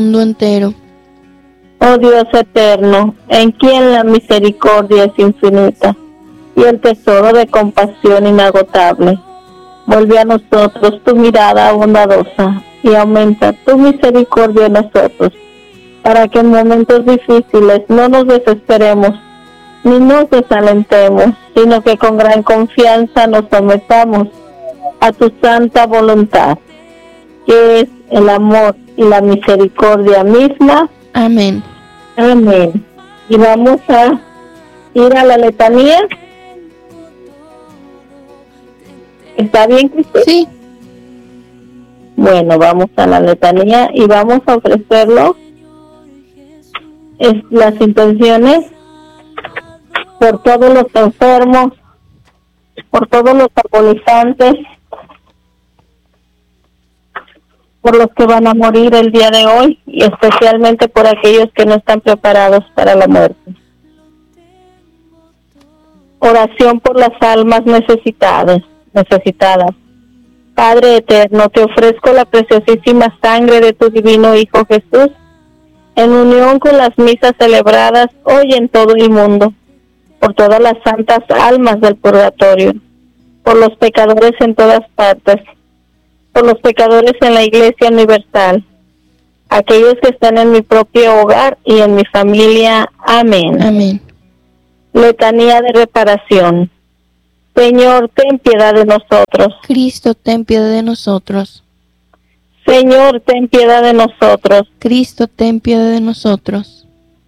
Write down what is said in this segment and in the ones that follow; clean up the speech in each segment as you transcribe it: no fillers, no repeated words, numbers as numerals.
mundo entero. Oh Dios eterno, en quien la misericordia es infinita y el tesoro de compasión inagotable, vuelve a nosotros tu mirada bondadosa y aumenta tu misericordia en nosotros, para que en momentos difíciles no nos desesperemos ni nos desalentemos, sino que con gran confianza nos sometamos a tu santa voluntad, que es el amor y la misericordia misma. Amén. Amén. Y vamos a ir a la letanía. ¿Está bien, Cristina? Sí. Bueno, vamos a la letanía y vamos a ofrecerlo las intenciones por todos los enfermos, por todos los agonizantes, por los que van a morir el día de hoy y especialmente por aquellos que no están preparados para la muerte. Oración por las almas necesitadas. Padre eterno, te ofrezco la preciosísima sangre de tu divino Hijo Jesús, en unión con las misas celebradas hoy en todo el mundo, por todas las santas almas del purgatorio, por los pecadores en todas partes, por los pecadores en la Iglesia Universal, aquellos que están en mi propio hogar y en mi familia. Amén. Amén. Letanía de reparación. Señor, ten piedad de nosotros. Cristo, ten piedad de nosotros. Señor, ten piedad de nosotros. Cristo, ten piedad de nosotros.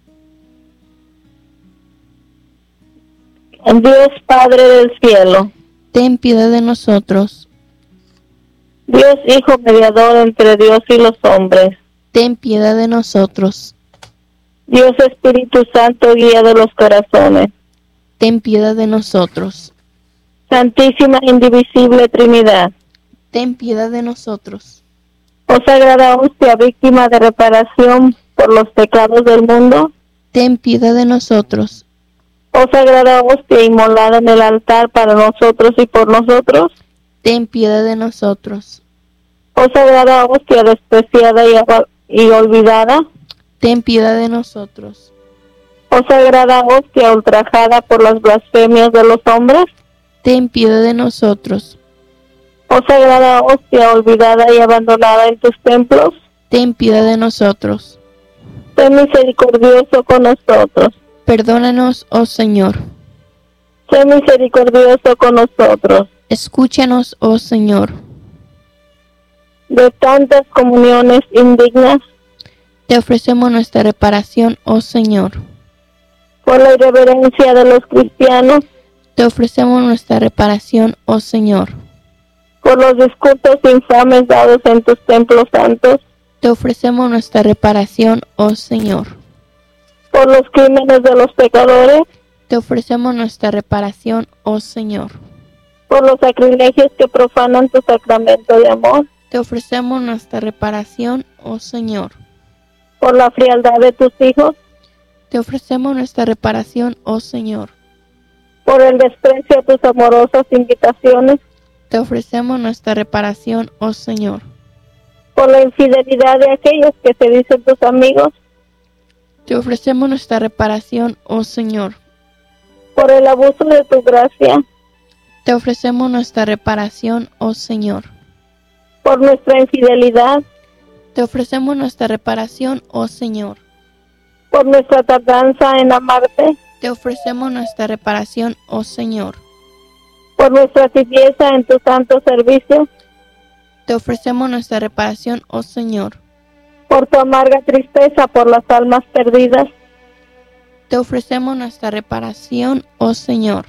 Dios Padre del cielo, ten piedad de nosotros. Dios Hijo mediador entre Dios y los hombres, ten piedad de nosotros. Dios Espíritu Santo, guía de los corazones, ten piedad de nosotros. Santísima indivisible Trinidad, ten piedad de nosotros. Oh Sagrada Hostia, víctima de reparación por los pecados del mundo, ten piedad de nosotros. Oh Sagrada Hostia, inmolada en el altar para nosotros y por nosotros, ten piedad de nosotros. Oh Sagrada Hostia, despreciada y olvidada, ten piedad de nosotros. Oh Sagrada Hostia, ultrajada por las blasfemias de los hombres, ten piedad de nosotros. Oh Sagrada Hostia, olvidada y abandonada en tus templos, ten piedad de nosotros. Sé misericordioso con nosotros. Perdónanos, oh Señor. Sé misericordioso con nosotros. Escúchanos, oh Señor. De tantas comuniones indignas, te ofrecemos nuestra reparación, oh Señor. Por la irreverencia de los cristianos, te ofrecemos nuestra reparación, oh Señor. Por los discursos infames dados en tus templos santos, te ofrecemos nuestra reparación, oh Señor. Por los crímenes de los pecadores, te ofrecemos nuestra reparación, oh Señor. Por los sacrilegios que profanan tu sacramento de amor, te ofrecemos nuestra reparación, oh Señor. Por la frialdad de tus hijos, te ofrecemos nuestra reparación, oh Señor. Por el desprecio a tus amorosas invitaciones, te ofrecemos nuestra reparación, oh Señor. Por la infidelidad de aquellos que se dicen tus amigos, te ofrecemos nuestra reparación, oh Señor. Por el abuso de tu gracia, te ofrecemos nuestra reparación, oh Señor. Por nuestra infidelidad, te ofrecemos nuestra reparación, oh Señor. Por nuestra tardanza en amarte, te ofrecemos nuestra reparación, oh Señor. Por nuestra tibieza en tu santo servicio, te ofrecemos nuestra reparación, oh Señor. Por tu amarga tristeza por las almas perdidas, te ofrecemos nuestra reparación, oh Señor.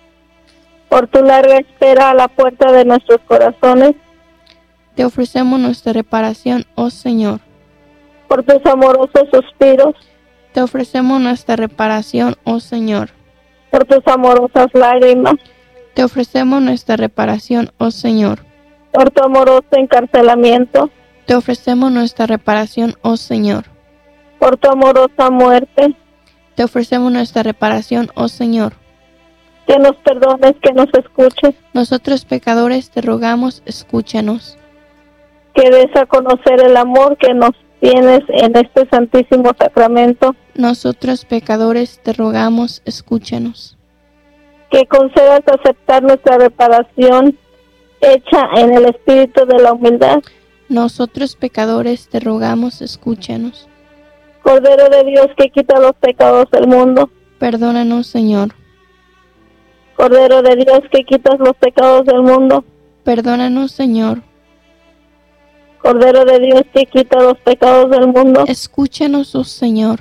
Por tu larga espera a la puerta de nuestros corazones, te ofrecemos nuestra reparación, oh Señor. Por tus amorosos suspiros, te ofrecemos nuestra reparación, oh Señor. Por tus amorosas lágrimas, te ofrecemos nuestra reparación, oh Señor. Por tu amoroso encarcelamiento, te ofrecemos nuestra reparación, oh Señor. Por tu amorosa muerte, te ofrecemos nuestra reparación, oh Señor. Que nos perdones, que nos escuches. Nosotros pecadores te rogamos, escúchanos. Que des a conocer el amor que nos tienes en este santísimo sacramento, nosotros pecadores te rogamos, escúchanos. que concedas aceptar nuestra reparación hecha en el espíritu de la humildad. Nosotros pecadores te rogamos, escúchanos. Cordero de Dios que quita los pecados del mundo, Perdónanos, Señor. Cordero de Dios que quitas los pecados del mundo, Perdónanos, Señor. Cordero de Dios que quita los pecados del mundo, Escúchanos, oh Señor.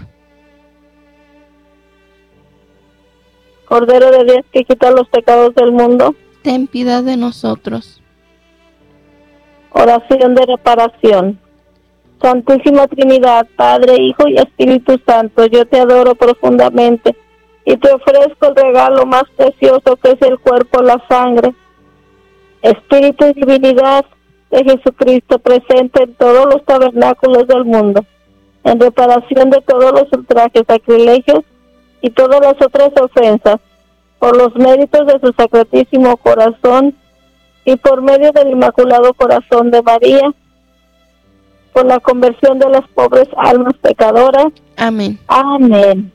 Cordero de Dios que quita los pecados del mundo. Ten piedad de nosotros. Oración de reparación. Santísima Trinidad, Padre, Hijo y Espíritu Santo, yo te adoro profundamente y te ofrezco el regalo más precioso que es el cuerpo, la sangre, Espíritu y divinidad de Jesucristo presente en todos los tabernáculos del mundo, en reparación de todos los ultrajes, sacrilegios y todas las otras ofensas, por los méritos de su sacratísimo corazón y por medio del Inmaculado Corazón de María, por la conversión de las pobres almas pecadoras. Amén. Amén.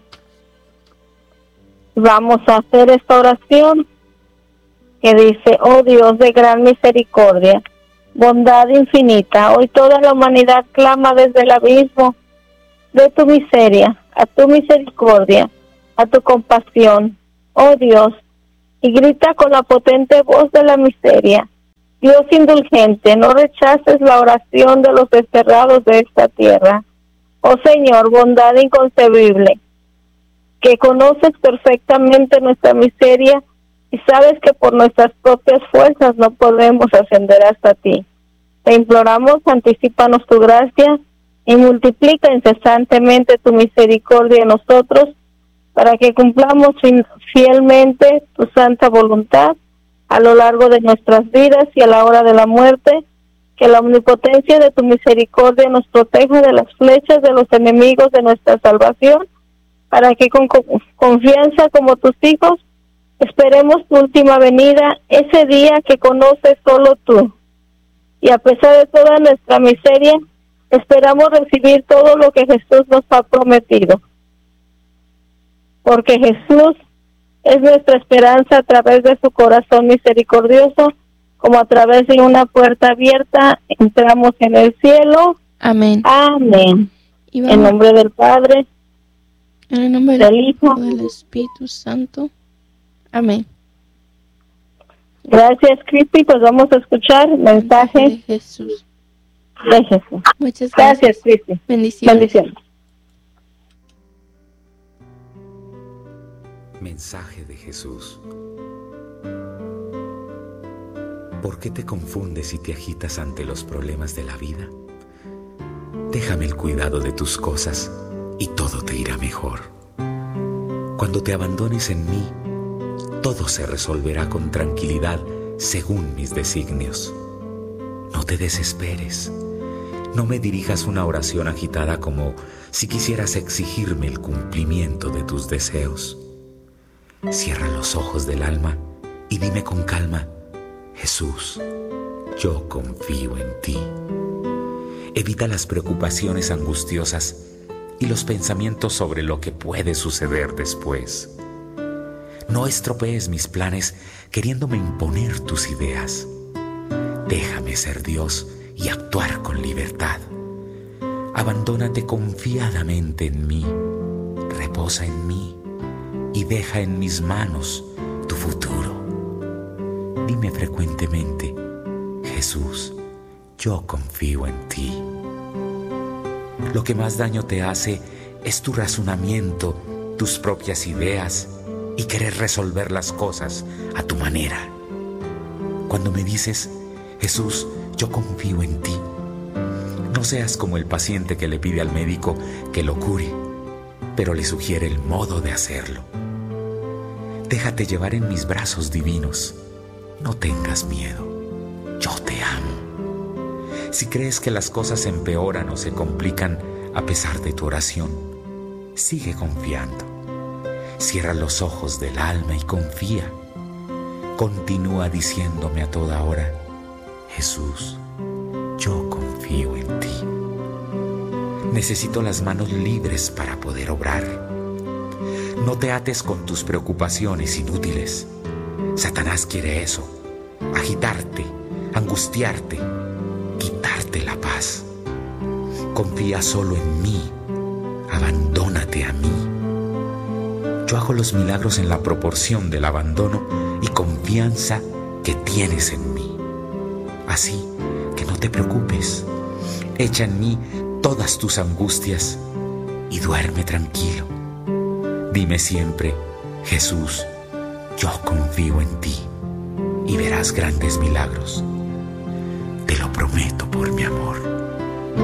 Vamos a hacer esta oración que dice: oh Dios de gran misericordia, bondad infinita, hoy toda la humanidad clama desde el abismo de tu miseria, a tu misericordia, a tu compasión, oh Dios, y grita con la potente voz de la miseria: Dios indulgente, no rechaces la oración de los desterrados de esta tierra. Oh Señor, bondad inconcebible, que conoces perfectamente nuestra miseria y sabes que por nuestras propias fuerzas no podemos ascender hasta ti. Te imploramos, anticípanos tu gracia y multiplica incesantemente tu misericordia en nosotros, para que cumplamos fielmente tu santa voluntad a lo largo de nuestras vidas y a la hora de la muerte. Que la omnipotencia de tu misericordia nos proteja de las flechas de los enemigos de nuestra salvación, para que con confianza como tus hijos esperemos tu última venida, ese día que conoces solo tú. Y a pesar de toda nuestra miseria, esperamos recibir todo lo que Jesús nos ha prometido. Porque Jesús es nuestra esperanza a través de su corazón misericordioso, como a través de una puerta abierta, entramos en el cielo. Amén. Amén. Y En nombre del Padre, en el nombre del Hijo, del Espíritu Santo. Amén. Gracias, Cristi. Pues vamos a escuchar el mensaje De Jesús. de Jesús. Muchas gracias. Gracias, Cristi. Bendiciones. Bendiciones. Mensaje de Jesús. ¿Por qué te confundes y te agitas ante los problemas de la vida? Déjame el cuidado de tus cosas y todo te irá mejor. Cuando te abandones en mí, todo se resolverá con tranquilidad según mis designios. No te desesperes. No me dirijas una oración agitada como si quisieras exigirme el cumplimiento de tus deseos. Cierra los ojos del alma y dime con calma: Jesús, yo confío en ti. Evita las preocupaciones angustiosas y los pensamientos sobre lo que puede suceder después. No estropees mis planes queriéndome imponer tus ideas. Déjame ser Dios y actuar con libertad. Abandónate confiadamente en mí, reposa en mí y deja en mis manos tu futuro. Dime frecuentemente: Jesús, yo confío en ti. Lo que más daño te hace es tu razonamiento, tus propias ideas y querer resolver las cosas a tu manera. Cuando me dices: Jesús, yo confío en ti, no seas como el paciente que le pide al médico que lo cure, pero le sugiere el modo de hacerlo. Déjate llevar en mis brazos divinos. No tengas miedo. Yo te amo. Si crees que las cosas empeoran o se complican a pesar de tu oración, sigue confiando. Cierra los ojos del alma y confía. Continúa diciéndome a toda hora: Jesús, yo confío en ti. Necesito las manos libres para poder obrar. No te ates con tus preocupaciones inútiles. Satanás quiere eso, agitarte, angustiarte, quitarte la paz. Confía solo en mí, abandónate a mí. Yo hago los milagros en la proporción del abandono y confianza que tienes en mí. Así que no te preocupes, echa en mí todas tus angustias y duerme tranquilo. Dime siempre, Jesús, yo confío en ti y verás grandes milagros. Te lo prometo por mi amor.